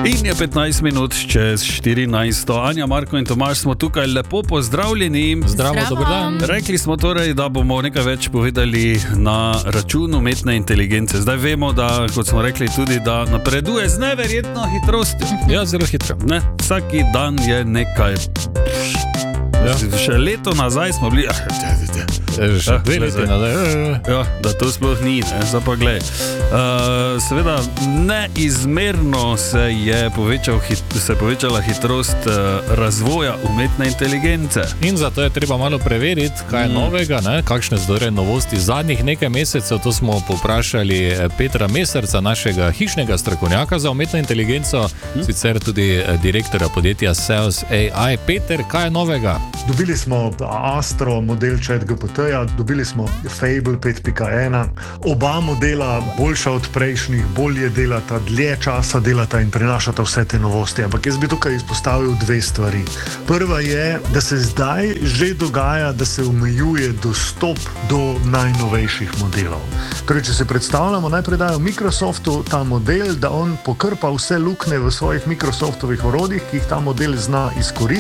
In je 15 minut čez 14. Anja, Marko in Tomaž smo tukaj, lepo pozdravljeni. Zdravo, dober dan. Rekli smo torej, da bomo nekaj več povedali na račun umetne inteligence. Zdaj vemo, da, kot smo rekli tudi, da napreduje z neverjetno hitrostjo. Ja, zelo hitro. Ne? Vsaki dan je nekaj. Ja. Še leto nazaj smo bili... Že 2 leti nazaj. Ja, da to sploh ni, ne? Zdaj pa glej. Seveda, neizmerno se je povečala hitrost razvoja umetne inteligence. In zato je treba malo preveriti, kaj je novega, ne? Kakšne so torej novosti zadnjih nekaj mesecev. To smo poprašali Petra Mesarca, našega hišnega strokovnjaka za umetno inteligenco, sicer tudi direktorja podjetja Sales AI. Peter, kaj je novega? Dobili smo Astro model ChatGPT-ja, dobili smo Fable 5.1. Oba modela boljša od prejšnjih, bolje delata, dlje časa delata in prinašata vse te novosti. Ampak jaz bi tukaj izpostavil 2 stvari. Prva je, da se zdaj že dogaja, da se omejuje dostop do najnovejših modelov. Torej, če se predstavljamo, najprej dajo Microsoftu ta model, da on pokrpa vse luknje v svojih Microsoftovih orodjih, ki jih ta model zna izkoristiti.